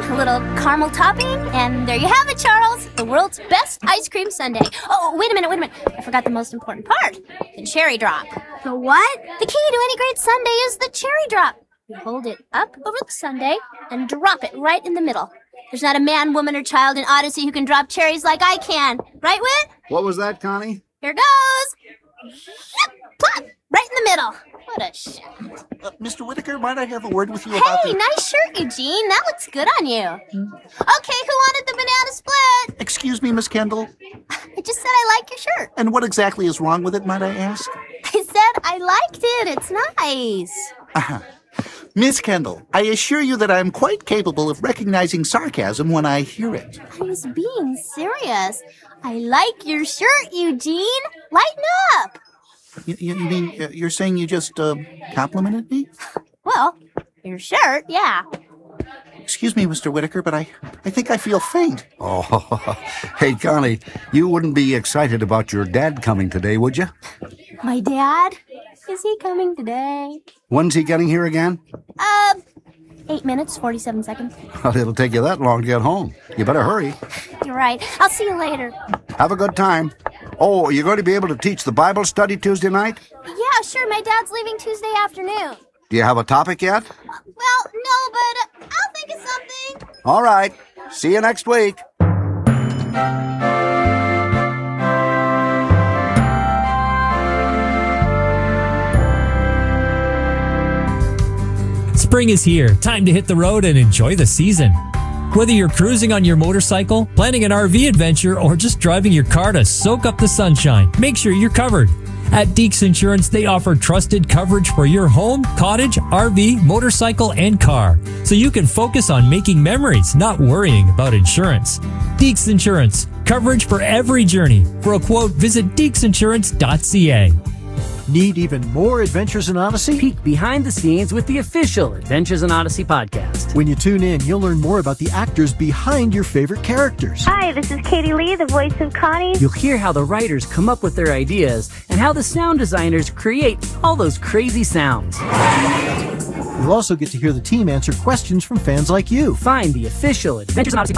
a little caramel topping, and there you have it, Charles. The world's best ice cream sundae. Oh, wait a minute. I forgot the most important part. The cherry drop. The what? The key to any great sundae is the cherry drop. You hold it up over the sundae and drop it right in the middle. There's not a man, woman, or child in Odyssey who can drop cherries like I can. Right, Whit? What was that, Connie? Here goes. Plop! Right in the middle. What a shot. Mr. Whitaker, might I have a word with you about Hey, nice shirt, Eugene. That looks good on you. Okay, who wanted the banana split? Excuse me, Miss Kendall? I just said I like your shirt. And what exactly is wrong with it, might I ask? I said I liked it. It's nice. Uh-huh. Miss Kendall, I assure you that I am quite capable of recognizing sarcasm when I hear it. I was being serious. I like your shirt, Eugene. Lighten up. You mean you're saying you just complimented me? Well, your shirt, yeah. Excuse me, Mr. Whitaker, but I think I feel faint. Oh, hey, Connie, you wouldn't be excited about your dad coming today, would you? My dad? Is he coming today? When's he getting here again? 8 minutes, 47 seconds. Well, it'll take you that long to get home. You better hurry. You're right. I'll see you later. Have a good time. Oh, you're going to be able to teach the Bible study Tuesday night? Yeah, sure. My dad's leaving Tuesday afternoon. Do you have a topic yet? Well, no, but I'll think of something. All right. See you next week. Spring is here. Time to hit the road and enjoy the season. Whether you're cruising on your motorcycle, planning an RV adventure, or just driving your car to soak up the sunshine, make sure you're covered. At Deeks Insurance, they offer trusted coverage for your home, cottage, RV, motorcycle, and car, so you can focus on making memories, not worrying about insurance. Deeks Insurance, coverage for every journey. For a quote, visit deeksinsurance.ca. Need even more Adventures in Odyssey? Peek behind the scenes with the official Adventures in Odyssey podcast. When you tune in, you'll learn more about the actors behind your favorite characters. Hi, this is Katie Lee, the voice of Connie. You'll hear how the writers come up with their ideas and how the sound designers create all those crazy sounds. You'll also get to hear the team answer questions from fans like you. Find the official Adventures in Odyssey